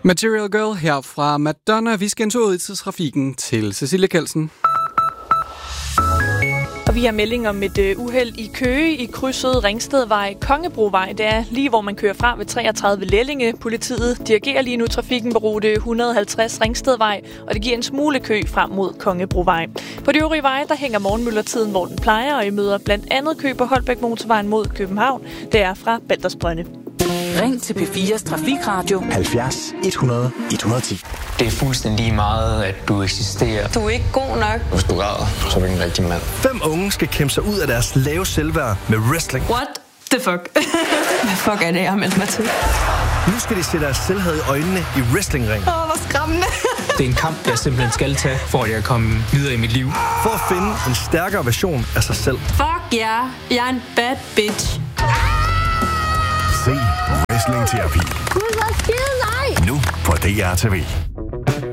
Material Girl her fra Madonna. Vi skal en tur ud til trafikken til Cecilie Kelsen. Og vi har melding om et uheld i Køge i krydset Ringstedvej Kongebrovej. Det er lige hvor man kører fra ved 33 Lellinge. Politiet dirigerer lige nu trafikken på rute 150 Ringstedvej, og det giver en smule kø frem mod Kongebrovej. På de øvrige veje, der hænger morgenmøllertiden, hvor den plejer, og I møder blandt andet kø på Holbæk Motorvejen mod København. Det er fra Baldersbrønde. Ring til P4's Trafikradio 70 100 110. Det er fuldstændig lige meget, at du eksisterer. Du er ikke god nok. Hvis du græder, så er du ikke en rigtig mand. 5 unge skal kæmpe sig ud af deres lave selvværd med wrestling. What the fuck? Hvad fuck er det, jeg har meldt mig til? Nu skal de se deres selvhed i øjnene i wrestlingring. Hvor skræmmende. Det er en kamp, jeg simpelthen skal tage, for at jeg kan komme videre i mit liv. For at finde en stærkere version af sig selv. Fuck ja, jeg er en bad bitch. Se Wrestling Terapi. Gud, hvor skide nej! Nu på DR TV.